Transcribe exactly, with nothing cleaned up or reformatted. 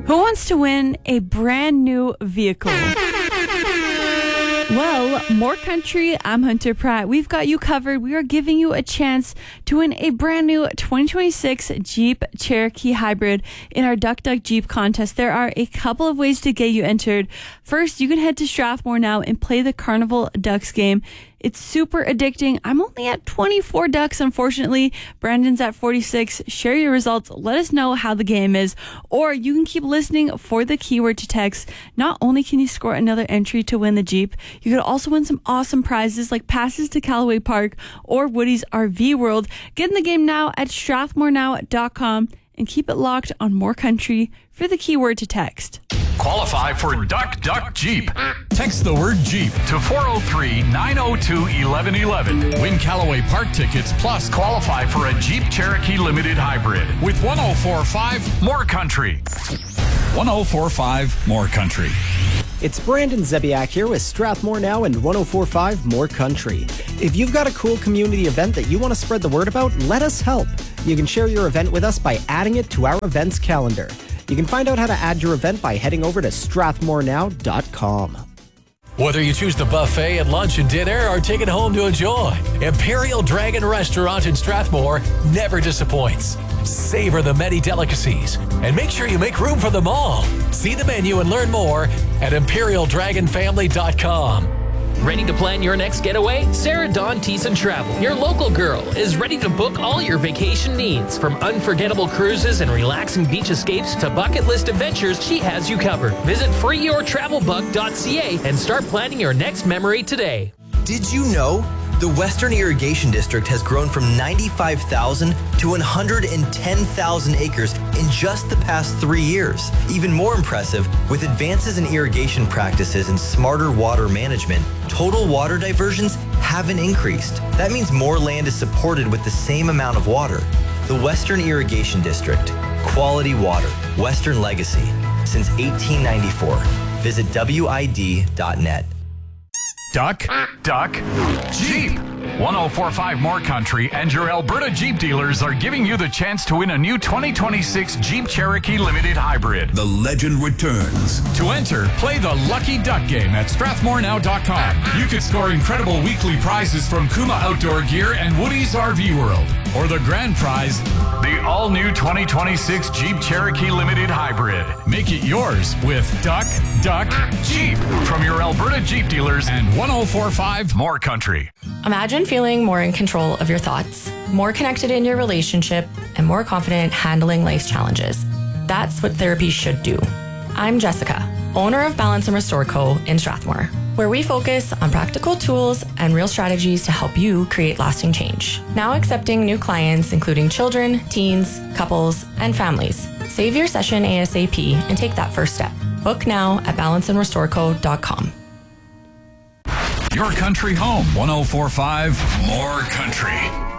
Who wants to win a brand new vehicle? Well, More Country, I'm Hunter Pratt. We've got you covered. We are giving you a chance to win a brand new twenty twenty-six Jeep Cherokee Hybrid in our Duck Duck Jeep contest. There are a couple of ways to get you entered. First, you can head to Strathmore now and play the Carnival Ducks game. It's super addicting. I'm only at twenty-four ducks, unfortunately. Brandon's at forty-six. Share your results. Let us know how the game is. Or you can keep listening for the keyword to text. Not only can you score another entry to win the Jeep, you could also win some awesome prizes like passes to Callaway Park or Woody's R V World. Get in the game now at strathmore now dot com and keep it locked on More Country for the keyword to text. Qualify for Duck Duck Jeep. Text the word Jeep to four oh three, nine oh two, one one one one. Win Callaway Park tickets plus qualify for a Jeep Cherokee Limited Hybrid with one oh four point five More Country. one oh four point five More Country. It's Brandon Zebiak here with Strathmore Now and one oh four point five More Country. If you've got a cool community event that you want to spread the word about, let us help. You can share your event with us by adding it to our events calendar. You can find out how to add your event by heading over to strathmore now dot com. Whether you choose the buffet at lunch and dinner or take it home to enjoy, Imperial Dragon Restaurant in Strathmore never disappoints. Savor the many delicacies and make sure you make room for them all. See the menu and learn more at imperial dragon family dot com. Ready to plan your next getaway? Sarah Dawn Thiessen Travel, your local girl, is ready to book all your vacation needs. From unforgettable cruises and relaxing beach escapes to bucket list adventures, she has you covered. Visit free your travel bug dot c a and start planning your next memory today. Did you know the Western Irrigation District has grown from ninety-five thousand to one hundred ten thousand acres in just the past three years? Even more impressive, with advances in irrigation practices and smarter water management, total water diversions haven't increased. That means more land is supported with the same amount of water. The Western Irrigation District. Quality water. Western legacy. Since eighteen ninety-four. Visit W I D dot net. Duck, Duck, Jeep. one oh four point five More Country and your Alberta Jeep dealers are giving you the chance to win a new twenty twenty-six Jeep Cherokee Limited Hybrid. The legend returns. To enter, play the Lucky Duck game at strathmore now dot com. You could score incredible weekly prizes from Kuma Outdoor Gear and Woody's R V World. Or the grand prize, the all-new twenty twenty-six Jeep Cherokee Limited Hybrid. Make it yours with Duck, Duck, Jeep from your Alberta Jeep dealers and one oh four point five More Country. Imagine feeling more in control of your thoughts, more connected in your relationship, and more confident handling life's challenges. That's what therapy should do. I'm Jessica, owner of Balance and Restore Co. in Strathmore, where we focus on practical tools and real strategies to help you create lasting change. Now accepting new clients, including children, teens, couples, and families. Save your session ASAP and take that first step. Book now at balance and restore co dot com. Your country home, one oh four point five More Country.